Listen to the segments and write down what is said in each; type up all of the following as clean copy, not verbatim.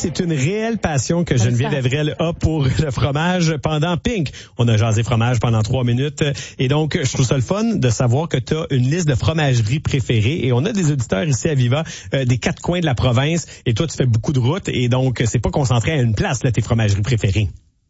c'est une réelle passion que Geneviève Evrel a pour le fromage pendant Pink. On a jasé fromage pendant 3 minutes. Et donc, je trouve ça le fun de savoir que tu as une liste de fromageries préférées. Et on a des auditeurs ici à Viva, des 4 coins de la province. Et toi, tu fais beaucoup de routes. Et donc, c'est pas concentré à une place, là, tes fromageries préférées.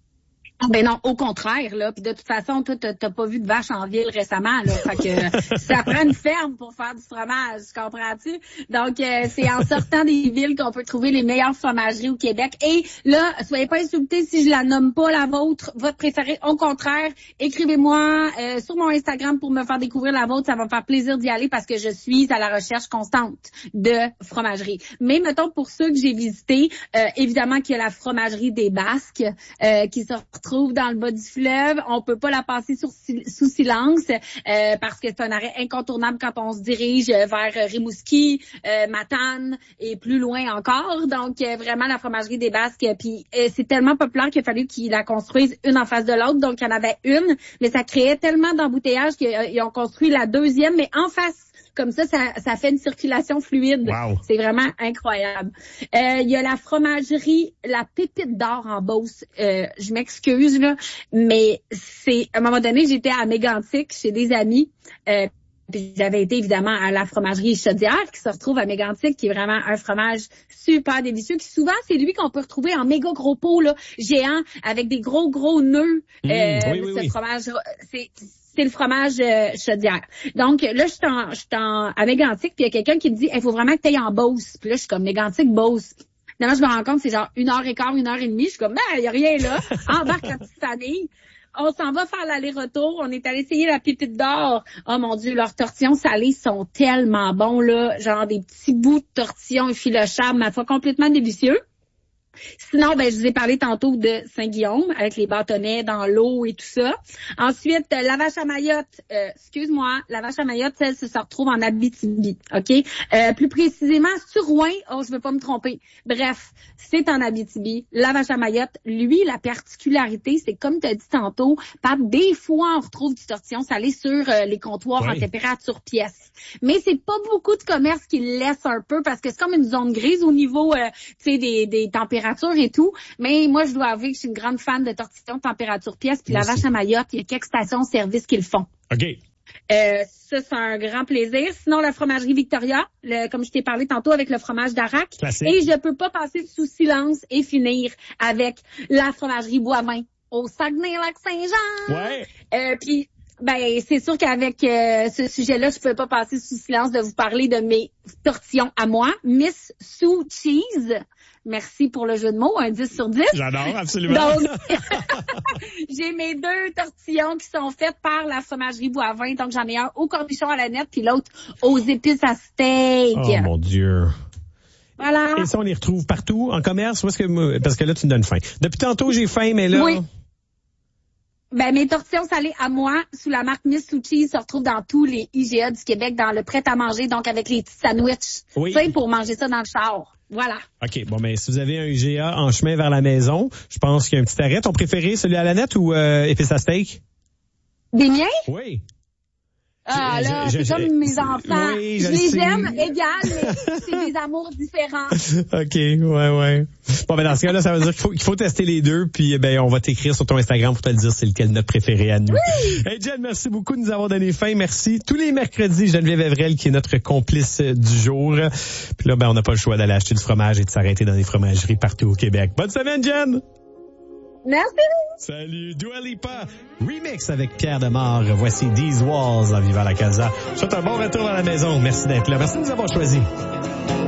Ben non, au contraire, là. Puis de toute façon, toi, t'as pas vu de vache en ville récemment, là. Fait que ça prend une ferme pour faire du fromage, comprends-tu? Donc, c'est en sortant des villes qu'on peut trouver les meilleures fromageries au Québec. Et là, soyez pas insultés si je la nomme pas la vôtre, votre préférée. Au contraire, écrivez-moi sur mon Instagram pour me faire découvrir la vôtre. Ça va me faire plaisir d'y aller parce que je suis à la recherche constante de fromagerie. Mais mettons, pour ceux que j'ai visités, évidemment qu'il y a la fromagerie des Basques qui se retrouve dans le bas du fleuve. On peut pas la passer sous silence parce que c'est un arrêt incontournable quand on se dirige vers Rimouski, Matane et plus loin encore. Donc vraiment la fromagerie des Basques. Puis c'est tellement populaire qu'il a fallu qu'ils la construisent une en face de l'autre. Donc il y en avait une, mais ça créait tellement d'embouteillages qu'ils ont construit la deuxième, mais en face. Comme ça fait une circulation fluide. Wow. C'est vraiment incroyable. Il y a la fromagerie, la Pépite d'Or en Beauce. Je m'excuse, là, mais à un moment donné, j'étais à Mégantic chez des amis. Puis j'avais été évidemment à la fromagerie Chaudière qui se retrouve à Mégantic, qui est vraiment un fromage super délicieux. Qui souvent, c'est lui qu'on peut retrouver en méga gros pot, là, géant, avec des gros nœuds. Oui. Fromage, c'est le fromage Chaudière. Donc là, je suis à Mégantic, puis il y a quelqu'un qui me dit, il faut vraiment que tu ailles en Beauce. Puis là, je suis comme Mégantic, Beauce. Finalement, je me rends compte, c'est genre 1h15, 1h30. Je suis comme, il y a rien là. Embarque la petite famille. On s'en va faire l'aller-retour. On est allé essayer la Pépite d'Or. Oh mon Dieu, leurs tortillons salés sont tellement bons, là. Genre des petits bouts de tortillons effilochables, ma foi, complètement délicieux. Sinon, je vous ai parlé tantôt de Saint-Guillaume, avec les bâtonnets dans l'eau et tout ça. Ensuite, la vache à Mayotte. La vache à Mayotte, elle se retrouve en Abitibi, OK? Plus précisément, sur Rouen. Oh, je veux pas me tromper. Bref, c'est en Abitibi. La vache à Mayotte, lui, la particularité, c'est comme tu as dit tantôt, Pat, des fois, on retrouve du tortillon salé sur les comptoirs en température pièce. Mais c'est pas beaucoup de commerces qui le laissent un peu, parce que c'est comme une zone grise au niveau, des températures et tout, mais moi, je dois avouer que je suis une grande fan de tortillons température pièce, puis la vache à Mayotte, il y a quelques stations-service qui le font. OK. Ça, c'est un grand plaisir. Sinon, la fromagerie Victoria, comme je t'ai parlé tantôt avec le fromage d'Arac. Classique. Et je peux pas passer sous silence et finir avec la fromagerie Boivin au Saguenay-Lac-Saint-Jean. Ouais. Puis, c'est sûr qu'avec ce sujet-là, je peux pas passer sous silence de vous parler de mes tortillons à moi. Miss Sue Cheese. Merci pour le jeu de mots, un 10 sur 10. J'adore, absolument. Donc, j'ai mes 2 tortillons qui sont faits par la fromagerie Boivin. Donc, j'en ai un au cornichon à la nette, puis l'autre aux épices à steak. Oh, mon Dieu. Voilà. Et ça, on les retrouve partout, en commerce? Parce que là, tu me donnes faim. Depuis tantôt, j'ai faim, mais là... Oui. Mes tortillons salés à moi, sous la marque Miss Sue Cheese, se retrouvent dans tous les IGA du Québec, dans le prêt-à-manger, donc avec les petits sandwichs. Oui. Tu sais, pour manger ça dans le char. Voilà. OK. Bon, si vous avez un IGA en chemin vers la maison, je pense qu'il y a un petit arrêt. Ton préféré, celui à la nette ou épices à steak? Des miens? Oui. Ah là, c'est comme mes enfants. Oui, je les aime égal, mais c'est des amours différents. OK, ouais. Bon, dans ce cas-là, ça veut dire qu'il faut tester les deux, puis on va t'écrire sur ton Instagram pour te le dire c'est lequel notre préféré à nous. Oui! Hey Jen, merci beaucoup de nous avoir donné faim. Merci. Tous les mercredis, Geneviève Evrel qui est notre complice du jour. Puis là, on n'a pas le choix d'aller acheter du fromage et de s'arrêter dans des fromageries partout au Québec. Bonne semaine, Jen! Merci. Salut, Dua Lipa, remix avec Pierre Demar. Voici These Walls en Viva la Casa. Je souhaite un bon retour à la maison. Merci d'être là. Merci de nous avoir choisis.